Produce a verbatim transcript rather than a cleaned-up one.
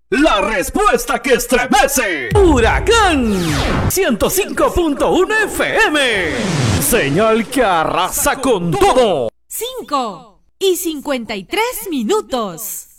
La respuesta que estremece. Huracán ciento cinco punto uno F M. Señal que arrasa con todo. Cinco y cincuenta y tres minutos.